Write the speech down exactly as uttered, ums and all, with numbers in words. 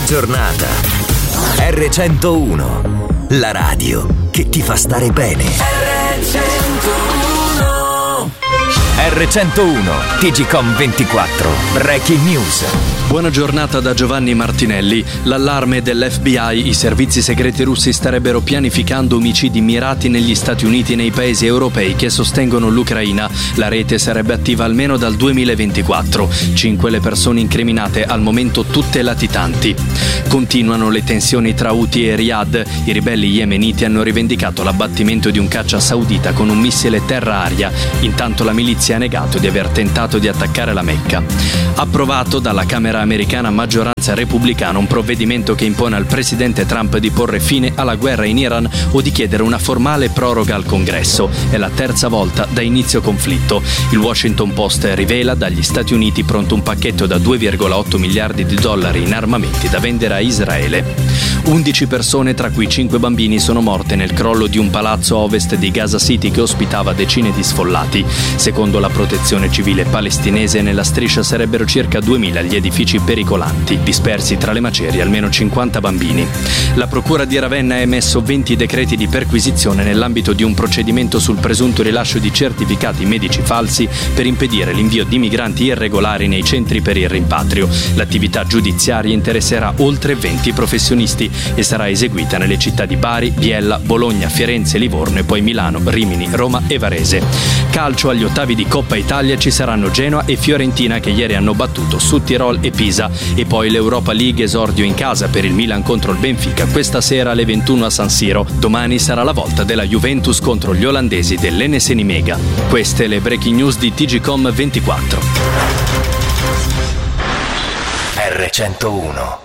giornata. erre centouno, la radio che ti fa stare bene. erre centouno erre centouno, T G Com ventiquattro, Breaking News. Buona giornata da Giovanni Martinelli. L'allarme dell'F B I: i servizi segreti russi starebbero pianificando omicidi mirati negli Stati Uniti e nei paesi europei che sostengono l'Ucraina. La rete sarebbe attiva almeno dal duemilaventiquattro. Cinque le persone incriminate, al momento tutte latitanti. Continuano le tensioni tra Houthi e Riyadh. I ribelli yemeniti hanno rivendicato l'abbattimento di un caccia saudita con un missile terra-aria. Intanto la milizia ha negato di aver tentato di attaccare la Mecca. Approvato dalla Camera americana a maggioranza repubblicana un provvedimento che impone al presidente Trump di porre fine alla guerra in Iran o di chiedere una formale proroga al Congresso. È la terza volta da inizio conflitto. Il Washington Post rivela: dagli Stati Uniti pronto un pacchetto da due virgola otto miliardi di dollari in armamenti da vendere a Israele. undici persone, tra cui cinque bambini, sono morte nel crollo di un palazzo a ovest di Gaza City che ospitava decine di sfollati. Secondo la protezione civile palestinese, nella striscia sarebbero circa duemila gli edifici pericolanti, dispersi tra le macerie almeno cinquanta bambini. La procura di Ravenna ha emesso venti decreti di perquisizione nell'ambito di un procedimento sul presunto rilascio di certificati medici falsi per impedire l'invio di migranti irregolari nei centri per il rimpatrio. L'attività giudiziaria interesserà oltre venti professionisti e sarà eseguita nelle città di Bari, Biella, Bologna, Firenze, Livorno e poi Milano, Rimini, Roma e Varese. Calcio: agli ottavi di Coppa Italia ci saranno Genoa e Fiorentina che ieri hanno battuto Südtirol e Pisa, e poi l'Europa League, esordio in casa per il Milan contro il Benfica questa sera alle ventuno a San Siro. Domani sarà la volta della Juventus contro gli olandesi dell'N S Nimega. Queste le breaking news di T G Com ventiquattro. erre centouno